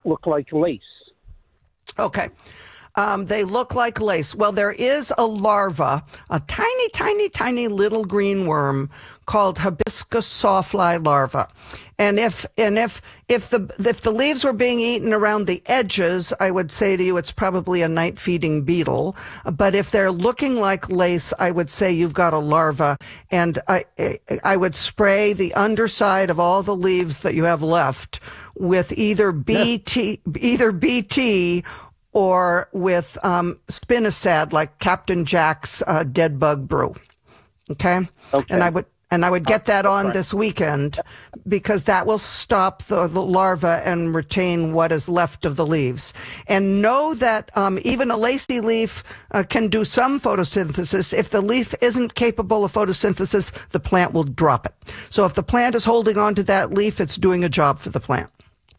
look like lace. Okay. They look like lace. Well, there is a larva, a tiny, tiny, tiny little green worm called hibiscus sawfly larva. And if the leaves were being eaten around the edges, I would say to you it's probably a night feeding beetle. But if they're looking like lace, I would say you've got a larva. And I would spray the underside of all the leaves that you have left with either BT or with spinosad, like Captain Jack's Dead Bug Brew. Okay? And I would get that on this weekend, because that will stop the larva and retain what is left of the leaves. And know that even a lacy leaf can do some photosynthesis. If the leaf isn't capable of photosynthesis, the plant will drop it. So if the plant is holding on to that leaf, it's doing a job for the plant.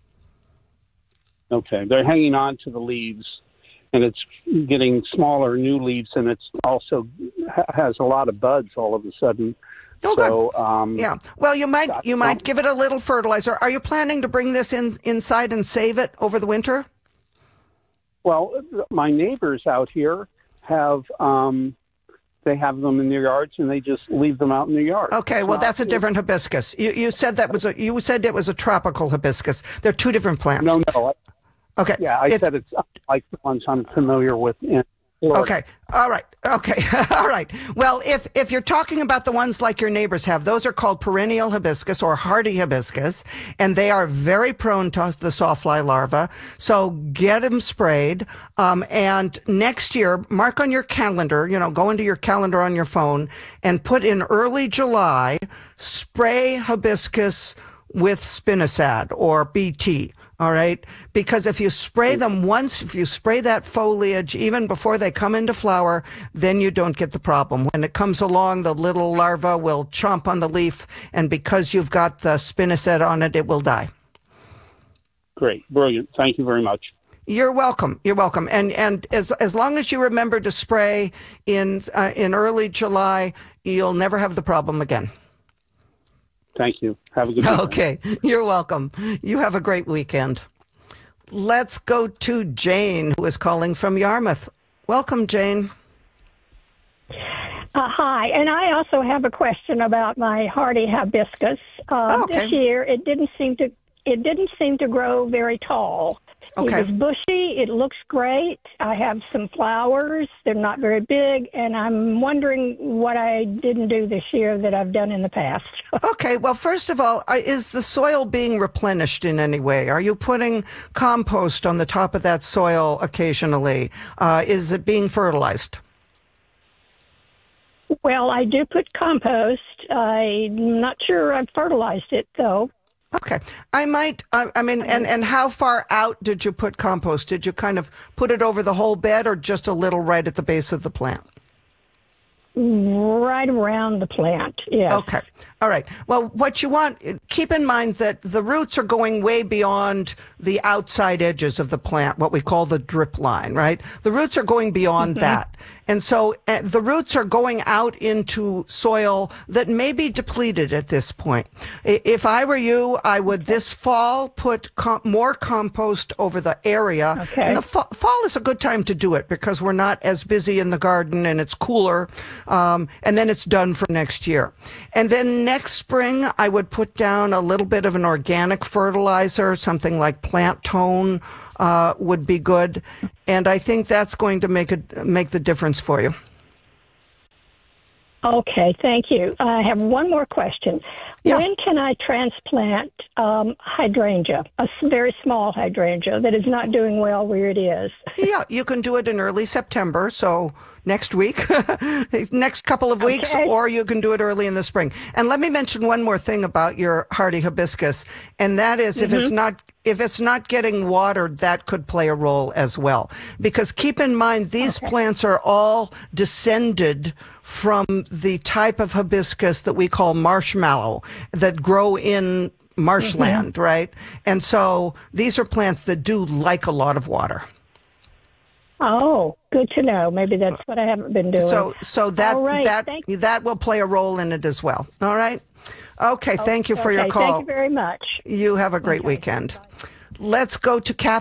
Okay, they're hanging on to the leaves, and it's getting smaller new leaves, and it's also has a lot of buds all of a sudden. Oh, so, good. Yeah. Well, you might give it a little fertilizer. Are you planning to bring this inside and save it over the winter? Well, my neighbors out here have they have them in their yards, and they just leave them out in their yard. Okay, well, that's a different hibiscus. You said you said it was a tropical hibiscus. They're two different plants. No. Okay. Yeah, I said it's like the ones I'm familiar with in Florida. Okay. All right. Okay. All right. Well, if you're talking about the ones like your neighbors have, those are called perennial hibiscus or hardy hibiscus, and they are very prone to the sawfly larva. So get them sprayed. And next year, mark on your calendar, go into your calendar on your phone and put in early July, spray hibiscus with spinosad or BT. All right. Because if you spray them once, if you spray that foliage even before they come into flower, then you don't get the problem. When it comes along, the little larva will chomp on the leaf, and because you've got the spinosad on it, it will die. Great. Brilliant. Thank you very much. You're welcome. You're welcome. And as long as you remember to spray in early July, you'll never have the problem again. Thank you. Have a good weekend. Okay. You're welcome. You have a great weekend. Let's go to Jane, who is calling from Yarmouth. Welcome, Jane. Hi. And I also have a question about my hardy hibiscus. Okay. This year, it didn't seem to grow very tall. Okay. It was bushy. It looks great. I have some flowers. They're not very big, and I'm wondering what I didn't do this year that I've done in the past. Okay. Well, first of all, is the soil being replenished in any way? Are you putting compost on the top of that soil occasionally? Is it being fertilized? Well, I do put compost. I'm not sure I've fertilized it, though. Okay. And how far out did you put compost? Did you kind of put it over the whole bed or just a little right at the base of the plant? Right around the plant, yes. Okay. All right. Well, what you want, keep in mind that the roots are going way beyond the outside edges of the plant, what we call the drip line, right? The roots are going beyond that. And so the roots are going out into soil that may be depleted at this point. If I were you, I would this fall put more compost over the area. Okay. And the fall is a good time to do it because we're not as busy in the garden and it's cooler. And then it's done for next year. And then next spring, I would put down a little bit of an organic fertilizer, something like Plant Tone would be good. And I think that's going to make the difference for you. Okay, thank you. I have one more question. Yeah. When can I transplant hydrangea, a very small hydrangea that is not doing well where it is? Yeah, you can do it in early September, so next week, next couple of weeks, Okay. or you can do it early in the spring. And let me mention one more thing about your hardy hibiscus, and that is if it's not getting watered, that could play a role as well. Because keep in mind, these plants are all descended from the type of hibiscus that we call marshmallow that grow in marshland, right? And so these are plants that do like a lot of water. Oh, good to know. Maybe that's what I haven't been doing. So that All right. that will play a role in it as well. All right. Okay. Thank you for your call. Thank you very much. You have a great weekend. Let's go to Catherine